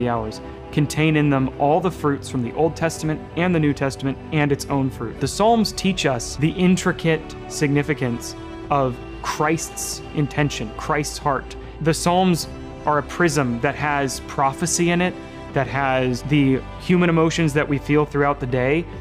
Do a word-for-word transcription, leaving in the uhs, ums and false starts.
hours contain in them all the fruits from the Old Testament and the New Testament and its own fruit. The Psalms teach us the intricate significance of Christ's intention, Christ's heart. The Psalms are a prism that has prophecy in it, that has the human emotions that we feel throughout the day,